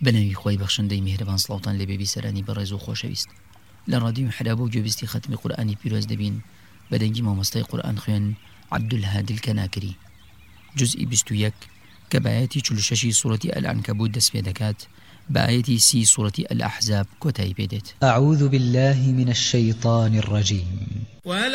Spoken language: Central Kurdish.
بنوی خوای بخشندەی میهرەبان سڵاوتان لێ بێبی سەرانی بەڕێز و خۆشەویست لە ڕادیۆ حرا بۆ گوێبیستی ختمی قورئانی پیرۆز دەبین بەدەنگی مامۆستای قورئان خوێن عەبدولهادی الکەناکری جزئی 21 کە بەئایەتی 46 سوورەتی ئەلعنکەبوت دەست پێ دەکات بآية 30 سورة الأحزاب كوتاي بيدت أعوذ بالله من الشيطان الرجيم